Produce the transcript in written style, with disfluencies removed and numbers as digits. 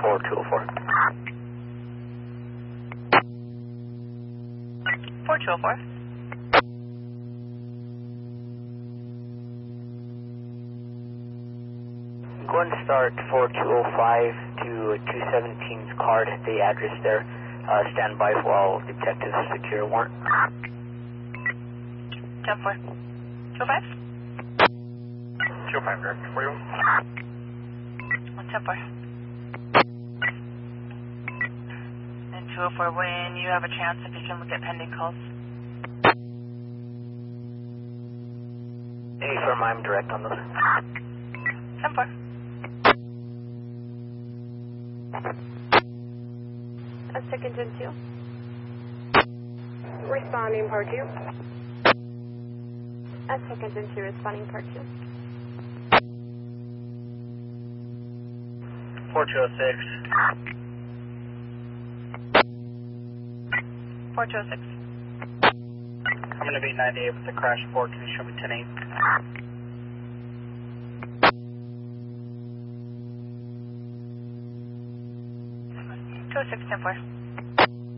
4204. 4204. Go ahead and start 4205 to 217's card, the address there. Stand by while detectives secure warrant. 10-4. 205? 205 direct for you. 10-4. And 204, when you have a chance, if you can look at pending calls. Any firm, I'm direct on those. 10-4. A second gen 2. Responding part 2. A second gen 2 responding part 2. 4206. 4206. I'm going to be 98 with the crash report. Can you show me 10-8? Two 6 10-4.